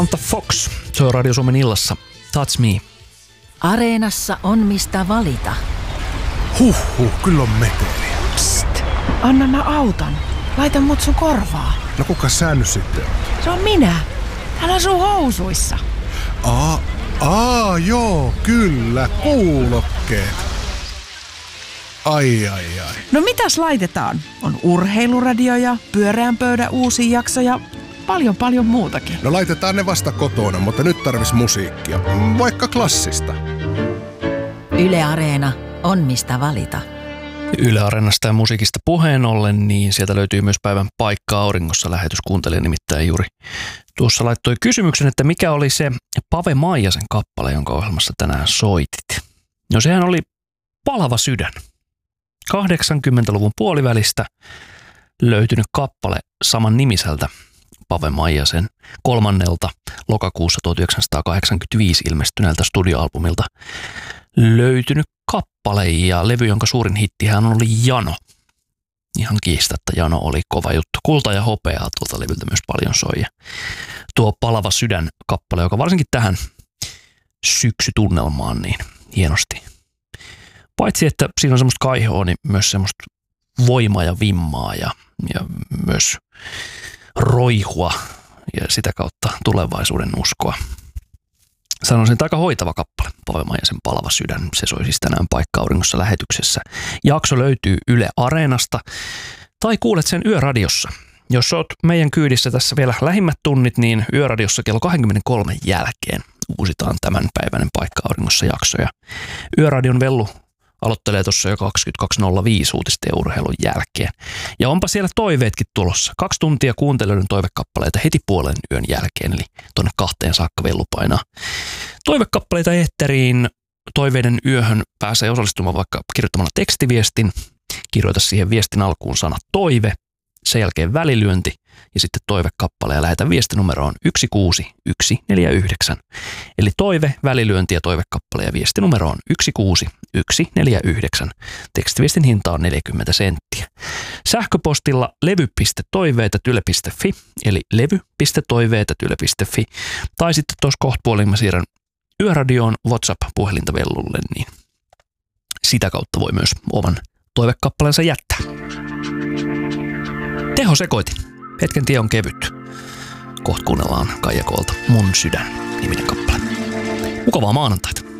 Samantha Fox, se on Radio Suomen illassa. Touch Me. Areenassa on mistä valita. Kyllä on meteliä. Psst, anna mä autan. Laita mut sun korvaa. No kuka sä nyt sitten on? Se on minä. Täällä sun housuissa. Joo, kyllä, kuulokkeet. Ai. No mitäs laitetaan? On urheiluradio ja pyöreän pöydän uusi jakso ja paljon muutakin. No laitetaan ne vasta kotona, mutta nyt tarvis musiikkia. Vaikka klassista. Yle Areena on mistä valita. Yle Areenasta ja musiikista puheen ollen, niin sieltä löytyy myös päivän paikka auringossa lähetyskuuntelija nimittäin juuri tuossa laittoi kysymyksen, että mikä oli se Pave Maijasen kappale, jonka ohjelmassa tänään soitit. No sehän oli Palava sydän. 80-luvun puolivälistä löytynyt kappale saman nimiseltä Pave Maijasen 3. lokakuussa 1985 ilmestyneeltä studioalbumilta löytynyt kappale ja levy, jonka suurin hittihän oli Jano. Ihan kiistatta Jano oli kova juttu. Kulta ja hopeaa tuolta levyltä myös paljon soi. Ja tuo Palava sydän kappale, joka varsinkin tähän syksytunnelmaan niin hienosti. Paitsi että siinä on semmoista kaihoa, niin myös semmoista voimaa ja vimmaa ja myös roihua ja sitä kautta tulevaisuuden uskoa. Sanoisin, että aika hoitava kappale, Pave Maijasen Palava sydän. Se soi siis tänään paikka auringossa lähetyksessä. Jakso löytyy Yle Areenasta tai kuulet sen Yöradiossa. Jos oot meidän kyydissä tässä vielä lähimmät tunnit, niin Yöradiossa kello 23 jälkeen uusitaan tämän päiväinen paikka auringossa jaksoja. Yöradion vellu aloittelee tuossa jo 22.05 uutisten ja urheilun jälkeen. Ja onpa siellä toiveetkin tulossa. 2 tuntia kuuntelijoiden toivekappaleita heti puolen yön jälkeen, eli tonne 2 saakka vellu painaa. Toivekappaleita eetteriin toiveiden yöhön pääsee osallistumaan vaikka kirjoittamalla tekstiviestin. Kirjoita siihen viestin alkuun sana toive, sen jälkeen välilyönti ja sitten toivekappale ja lähetä viestinumeroon 16149. Eli toive, välilyönti ja toivekappale ja viestinumeroon 16149. Tekstiviestin hinta on 40 senttiä. Sähköpostilla levy.toiveet@yle.fi eli levy.toiveet@yle.fi tai sitten tuossa kohtapuoliin mä siirrän Yöradioon WhatsApp-puhelinta vellulle, niin sitä kautta voi myös oman toivekappaleensa jättää. Teho sekoitin. Hetken tie on kevyt. Kohta kuunnellaan Kaija Koolta Mun sydän -niminen kappale. Mukavaa maanantaita.